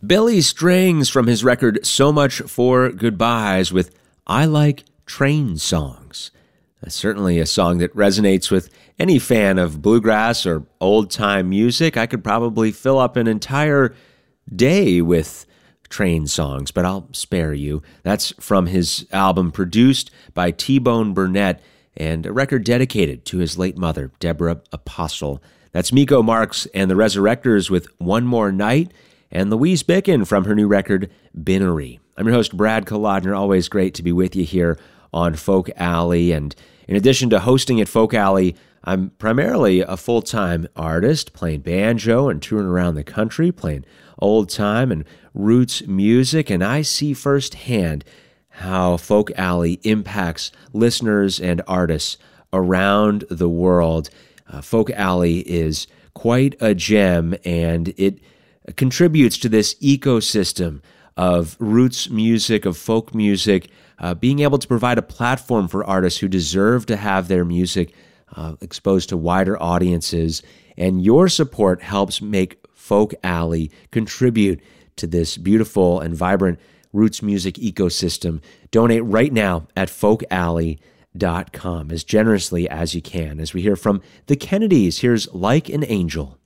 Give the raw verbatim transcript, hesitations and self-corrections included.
Billy Strings from his record So Much for Goodbyes with I Like Train Songs. That's certainly a song that resonates with any fan of bluegrass or old-time music. I could probably fill up an entire day with train songs, but I'll spare you. That's from his album produced by T-Bone Burnett and a record dedicated to his late mother, Deborah Apostle. That's Miko Marks and the Resurrectors with One More Night, and Louise Bicken from her new record, Binnery. I'm your host, Brad Kolodner. Always great to be with you here on Folk Alley. And in addition to hosting at Folk Alley, I'm primarily a full-time artist, playing banjo and touring around the country, playing old-time and roots music, and I see firsthand how Folk Alley impacts listeners and artists around the world. Uh, Folk Alley is quite a gem, and it contributes to this ecosystem of roots music, of folk music, uh, being able to provide a platform for artists who deserve to have their music uh, exposed to wider audiences. And your support helps make Folk Alley contribute to this beautiful and vibrant roots music ecosystem. Donate right now at folk alley dot com as generously as you can. As we hear from the Kennedys, here's Like an Angel.